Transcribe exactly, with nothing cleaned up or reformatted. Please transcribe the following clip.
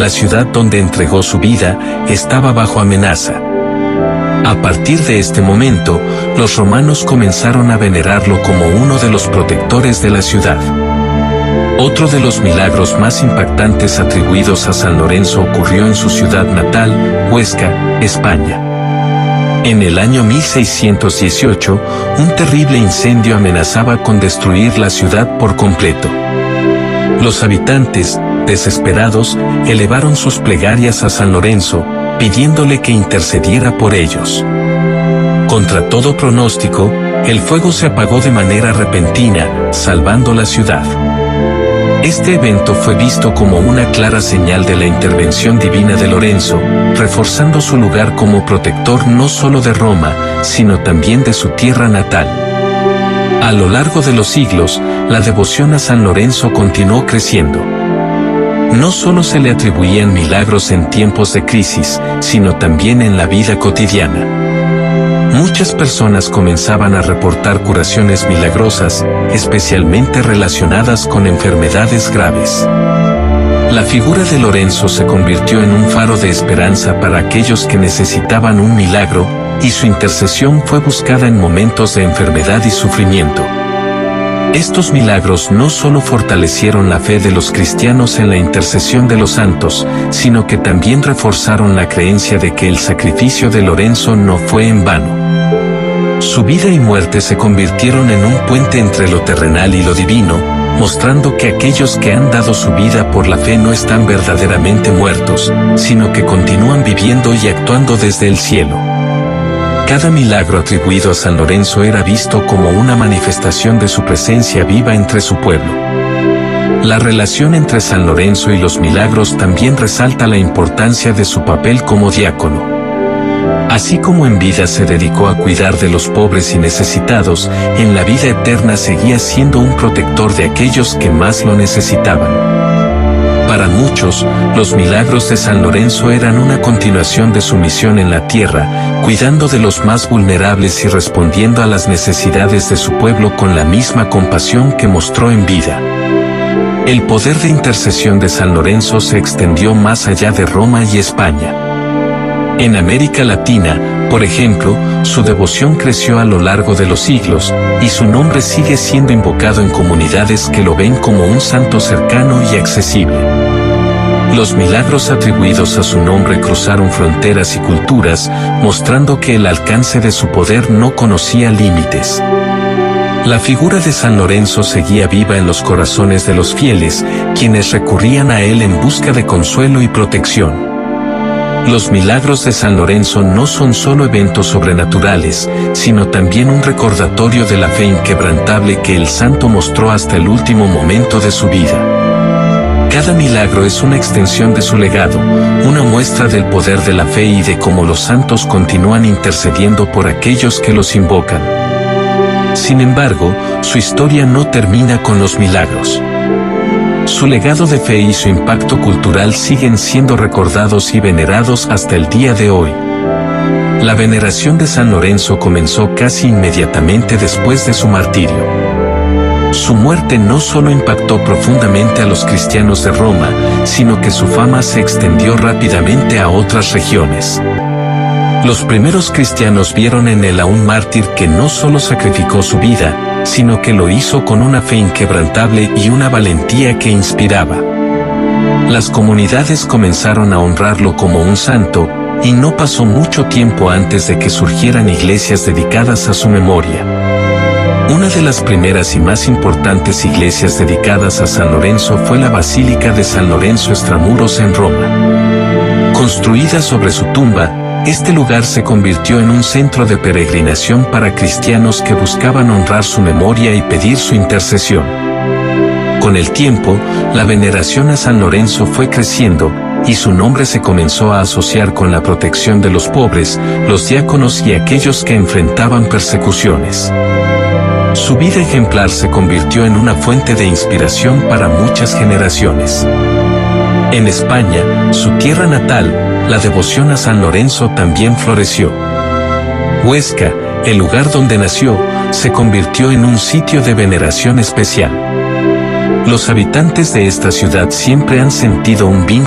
la ciudad donde entregó su vida, estaba bajo amenaza. A partir de este momento, los romanos comenzaron a venerarlo como uno de los protectores de la ciudad. Otro de los milagros más impactantes atribuidos a San Lorenzo ocurrió en su ciudad natal, Huesca, España. En el año mil seiscientos dieciocho, un terrible incendio amenazaba con destruir la ciudad por completo. Los habitantes, desesperados, elevaron sus plegarias a San Lorenzo, pidiéndole que intercediera por ellos. Contra todo pronóstico, el fuego se apagó de manera repentina, salvando la ciudad. Este evento fue visto como una clara señal de la intervención divina de Lorenzo, reforzando su lugar como protector no solo de Roma, sino también de su tierra natal. A lo largo de los siglos, la devoción a San Lorenzo continuó creciendo. No solo se le atribuían milagros en tiempos de crisis, sino también en la vida cotidiana. Muchas personas comenzaban a reportar curaciones milagrosas, especialmente relacionadas con enfermedades graves. La figura de Lorenzo se convirtió en un faro de esperanza para aquellos que necesitaban un milagro, y su intercesión fue buscada en momentos de enfermedad y sufrimiento. Estos milagros no solo fortalecieron la fe de los cristianos en la intercesión de los santos, sino que también reforzaron la creencia de que el sacrificio de Lorenzo no fue en vano. Su vida y muerte se convirtieron en un puente entre lo terrenal y lo divino, mostrando que aquellos que han dado su vida por la fe no están verdaderamente muertos, sino que continúan viviendo y actuando desde el cielo. Cada milagro atribuido a San Lorenzo era visto como una manifestación de su presencia viva entre su pueblo. La relación entre San Lorenzo y los milagros también resalta la importancia de su papel como diácono. Así como en vida se dedicó a cuidar de los pobres y necesitados, en la vida eterna seguía siendo un protector de aquellos que más lo necesitaban. Para muchos, los milagros de San Lorenzo eran una continuación de su misión en la tierra, cuidando de los más vulnerables y respondiendo a las necesidades de su pueblo con la misma compasión que mostró en vida. El poder de intercesión de San Lorenzo se extendió más allá de Roma y España. En América Latina, por ejemplo, su devoción creció a lo largo de los siglos, y su nombre sigue siendo invocado en comunidades que lo ven como un santo cercano y accesible. Los milagros atribuidos a su nombre cruzaron fronteras y culturas, mostrando que el alcance de su poder no conocía límites. La figura de San Lorenzo seguía viva en los corazones de los fieles, quienes recurrían a él en busca de consuelo y protección. Los milagros de San Lorenzo no son solo eventos sobrenaturales, sino también un recordatorio de la fe inquebrantable que el santo mostró hasta el último momento de su vida. Cada milagro es una extensión de su legado, una muestra del poder de la fe y de cómo los santos continúan intercediendo por aquellos que los invocan. Sin embargo, su historia no termina con los milagros. Su legado de fe y su impacto cultural siguen siendo recordados y venerados hasta el día de hoy. La veneración de San Lorenzo comenzó casi inmediatamente después de su martirio. Su muerte no solo impactó profundamente a los cristianos de Roma, sino que su fama se extendió rápidamente a otras regiones. Los primeros cristianos vieron en él a un mártir que no solo sacrificó su vida, sino que lo hizo con una fe inquebrantable y una valentía que inspiraba. Las comunidades comenzaron a honrarlo como un santo, y no pasó mucho tiempo antes de que surgieran iglesias dedicadas a su memoria. Una de las primeras y más importantes iglesias dedicadas a San Lorenzo fue la Basílica de San Lorenzo Extramuros en Roma. Construida sobre su tumba, este lugar se convirtió en un centro de peregrinación para cristianos que buscaban honrar su memoria y pedir su intercesión. Con el tiempo, la veneración a San Lorenzo fue creciendo, y su nombre se comenzó a asociar con la protección de los pobres, los diáconos y aquellos que enfrentaban persecuciones. Su vida ejemplar se convirtió en una fuente de inspiración para muchas generaciones. En España, su tierra natal, la devoción a San Lorenzo también floreció. Huesca, el lugar donde nació, se convirtió en un sitio de veneración especial. Los habitantes de esta ciudad siempre han sentido un vínculo